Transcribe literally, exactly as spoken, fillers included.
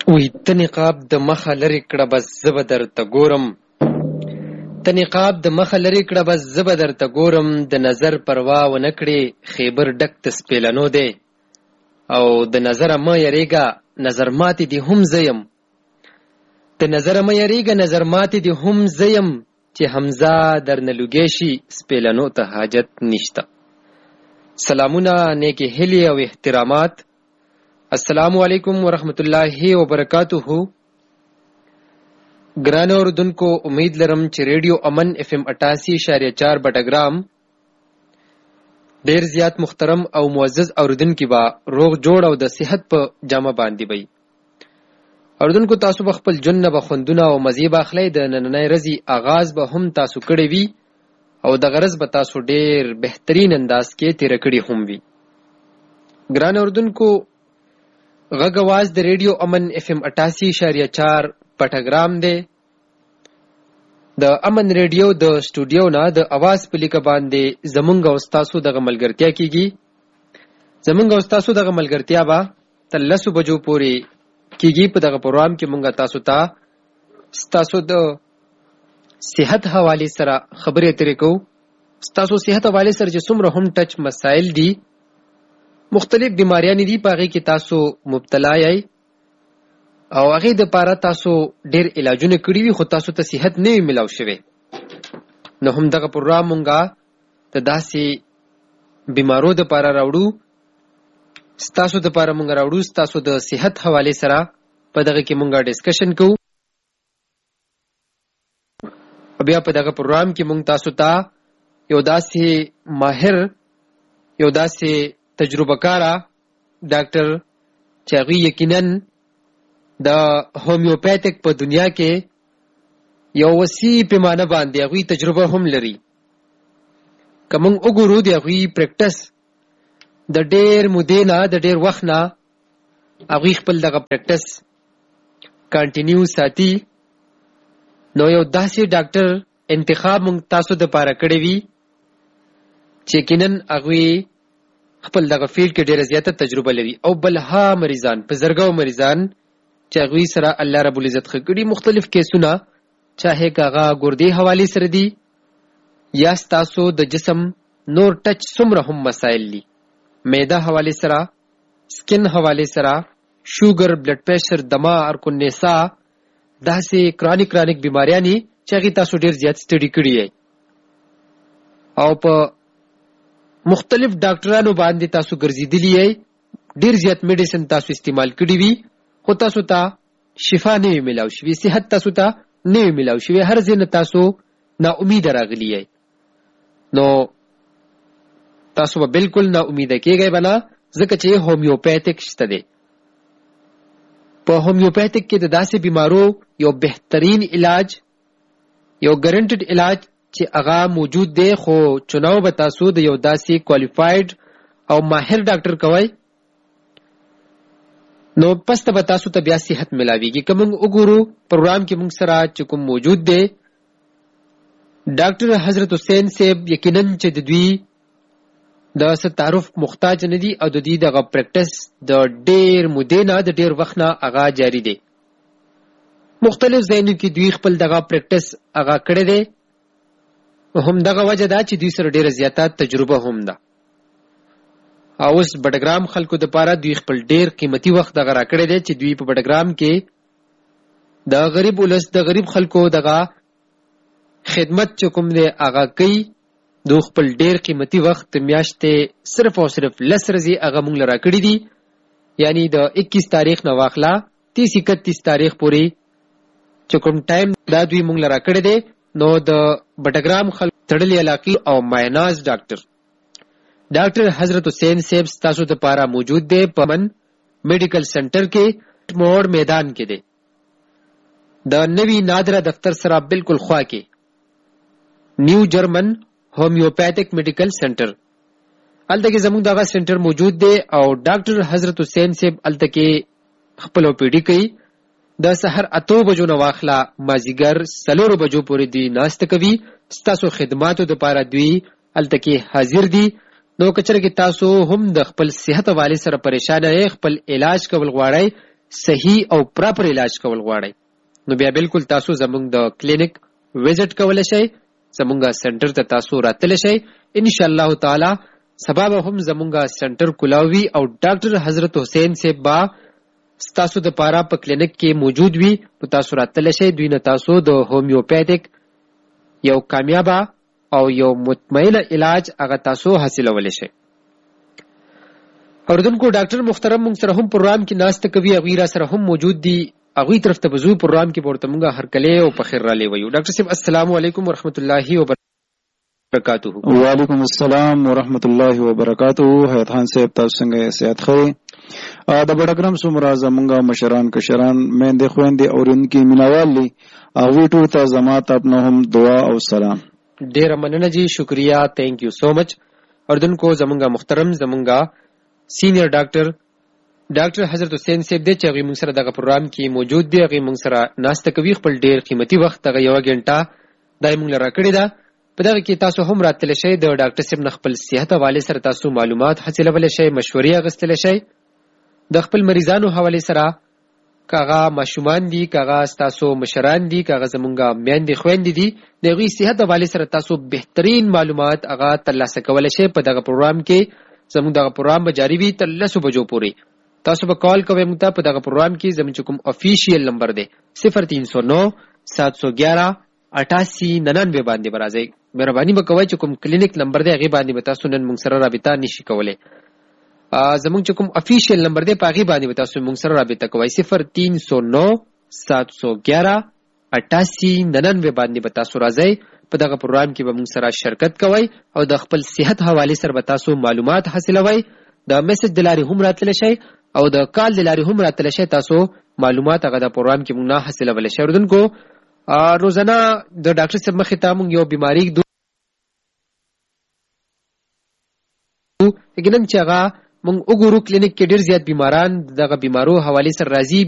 وی ته نقاب د مخه لرې کړه بس زه به درته ګورم، ته نقاب د مخه لرې کړه بس زه به درته ګورم، د نظر پروا ونه کړې خیبر ډک د سپېلنو دی، او د نظره مه یریږه نظر ماتې دې هم زه یم، د نظره مه یریږه نظر ماتې دې هم زه یم، چې حمزه درنه لوګی شي سپېلنو ته حاجت نشته. سلامونه، نیکې هیلې او احترامات. السلام علیکم ورحمت الله وبرکاتہ. ګران اوردونکو، امید لرم چې ریډیو امن اف ام اٹاسی اشاریه چار بټګرام ډیر زیات محترم او معزز اوردونکو با روغ جوړ او د صحت په جامه باندې وي. اوردونکو، تاسو به خپل جن به خوندونه او مزي باخلی د نننۍ ورځې آغاز به هم تاسو کړی وي او د غرض به تاسو ډیر بهترین انداز کې تیر کړی هم وي. ګران اوردونکو، غږ आवाज د ریډیو امن اف ام اٹاسی اشاریه چار پټګرام دی. د امن ریډیو د سټوډیو نه د आवाज په لیکه باندې زمونږ او تاسو د ملګرتیا کیږي. زمونږ او تاسو د ملګرتیا با تر لسو بجو پورې کیږي. په دغه پروګرام کې مونږه تاسو ته تاسو د صحت حواله سره خبرې اترې کوو. تاسو صحت حواله سره چې څومره هم ټچ مسائل دي، مختلف بیماریاں دي، پاغي کې تاسو مبتلا یای او هغه د پاره تاسو ډیر علاجونه کړی وي خو تاسو ته صحت نه ملاو شوی. نو هم دغه پروګرام مونږه د داسې بیمارو د پاره راوړو، تاسو د پاره مونږ راوړو، تاسو د صحت حواله سره په دغه کې مونږه ډسکشن کوو. بیا په دغه پروګرام کې مونږ تاسو ته یو داسې ماهر، یو داسې تجربه کارا ډاکټر چې هغه یقینا د هومیوپیتک په دنیا کې یو وسیع پیمانه باندې هغه تجربه هم لري. کوم وګورو دی هغه پریکټس د ډېر مودې نه د ډېر وخت نه هغه خپل دغه پریکټس کنټینیو ساتي. نو یو داسې ډاکټر انتخاب مونږ تاسو د پاره کړی وي چې کینن هغه خپل دغه فیلډ کې ډېر زیاته تجربه لري او بلها مریضان په زرګو مریضان چې هغه سره الله رب العزت خګړي مختلف کیسونه، چاهه کاغه ګردې حواله سره دي یا تاسو د جسم نور ټچ څومره هم مسائل دي، معده حواله سره، سکن حواله سره، شوګر، بلډ پریشر، دما، ارکو نسا، داسې کرونیک کرونیک بیماریاں دي چې هغه تاسو ډېر زیات سټډي کړی یې او په مختلف ډاکټرانو باندې تاسو ګرځیدلی یې، ډېر زیات میډیسن تاسو استعمال کړی وي خو تاسو ته شفا نه ملاو شوی، صحت تاسو ته نه ملاو شوی، هر ځین تاسو نا امید راغلی یې. نو تاسو به بالکل نا امید کېږئ بنا، ځکه چې هومیوپیتک شته دی. په هومیوپیتک کې د داسې بیمارو یو بهترین علاج، یو ګارانټیډ علاج چې هغه موجود دی، خو چناو به تاسو د یو داسې کوالیفاید او ماهر ډاکټر کوئ نو پس ته به تاسو ته بیا صحت ملاویږي. که موږ وګورو پروګرام کې موږ سره چې کوم موجود دی ډاکټر حضرت حسین صاحب، یقینا چې د دوی د تعارف محتاج نه دي او د دې دغه پریکټس د ډېر مودې نه د ډېر وخت نه هغه جاری دی. مختلف ځایونو کې دوی خپل دغه پریکټس هغه کړی دی. هم دغه وجه دا چې دوی سره ډېره زیاته تجربه هم ده او اوس بټګرام خلکو د پاره دوی خپل ډېر قیمتي وخت دغه راکړی دی چې دوی په بټګرام کې د غریب ولس، د غریب خلکو دغه خدمت چې کوم دی هغه کوي. دو خپل ډېر قیمتي وخت میاشتې صرف او صرف لس ورځې هغه مونږ له راکړي دي، یعنی د اکیس تاریخ نه واخله تیس اکتیس تاریخ پورې چې کوم ټایم دا دوی مونږ له راکړي دی. نو د بټګرام خلک تړلې علاقې او مایناز ډاکټر ډاکټر حضرت حسین صاحب تاسو ته پاره موجود دی په من میډیکل سنټر کې موړ میدان کې دی، د نوی نادره دفتر سره بالکل خوا کې نیو جرمن هومیوپیتک میډیکل سنټر الته کې زموږ دغه سنټر موجود دی او ډاکټر حضرت حسین صاحب الته کې خپل پیډي کوي. د سحر اتو بجو نه واخلا مازیګر سلورو بجو پورې دی ناشته کوي. ستاسو خدماتو د پاره دوی الته کې حاضر دي. نو کچره کې تاسو هم د خپل صحت حواله سره پریشان یې، خپل علاج کول غواړئ، صحیح او پراپر علاج کول غواړئ نو بیا بالکل تاسو زموږ د کلینیک وزټ کولی شئ. زموږ سنټر ته تاسو راتلی شئ. ان شاء الله تعالی سبا به هم زموږ سنټر کلاوي او ډاکټر حضرت حسین صاحب با ستاسو د پاره په کلینیک کې موجود وي. نو تاسو راتلی شئ. دوی نه تاسو د هومیوپیتیک یو کامیابه او یو مطمئنه علاج هغه تاسو حاصلولی شئ. اوردونکو ډاکټر محترم موږ سره هم پروګرام کې ناسته کوي. هغوی را سره هم موجود دي. هغوی طرف ته به ځو. پروګرام کې به ورته موږ هرکلی او په خیر رالی ویو. ډاکټر صاحب السلام علیکم ورحمت الله وبرکاتہ. وعلیکم السلام ورحمت الله وبرکاتہ. حیات خان صاحب تاسو څنګه صحت ښه؟ د بډګرام څومره زموږ مشران کشران میندې خویندې اورونکي مینوال دي هغوی ټول ته زما طرف نه هم دعا او سلام. ډېره مننه جی. شکریہ. تھینک یو سو مچ. اوردونکو زموږ محترم زموږ سینئر ډاکټر ډاکټر حضرت حسین صاحب دی چې هغوی موږ سره دغه پروګرام کې موجود دی. هغوی موږ سره ناسته کوي. خپل ډېر قیمتي وخت دغه یوه ګنټه دا یې موږ له راکړې ده. په دغه کې تاسو هم راتلی شئ. د ډاکټر صاحب نه خپل صحت حوالې سره تاسو معلومات حاصلولی شئ، مشورې اخیستلی شئ. د خپل مریضانو حوالې سره که هغه ماشومان دي، که هغه ستاسو مشران دي، که هغه زموږ میندې خویندې دي، د هغوی صحت حوالې سره تاسو بهترین معلومات هغه ترلاسه کولی شئ. په دغه پروګرام کې زموږ دغه پروګرام به جاري وي تر لسو بجو پورې. تاسو به کال کوئ موږ ته. په دغه پروګرام کې زموږ چې کوم افیشیل نمبر دی صفر تین سو نو سات سو گیارہ اٹھاسی ننانوے باندې به راځئ. مهرباني به کوئ چې کوم کلینیک نمبر دی هغې باندې به تاسو نن موږ سره رابطه نشي کولی. زموږ چې کوم افیشیل نمبر دی په هغې باندې به تاسو موږ سره رابطه کوئ. صفر تین سو نو سات سو گیارہ اٹھاسی ننانوے باندې به تاسو راځئ. په دغه پروګرام کې به موږ سره شرکت کوئ او د خپل صحت حوالې سره به تاسو معلومات حاصلوئ. د میسج د لارې هم راتلی شئ او د کال د لارې هم راتلی شئ. تاسو معلومات هغه د پروګرام کې موږ نه حاصلولی شئ. اردونکو روزانه د ډاکټر صاحب مخې ته موږ یو بیماري ږدو یقینا چې هغه موږ وګورو کلینیک کې ډېر زیات بیماران دغه بیمارو حوالې سره راځي.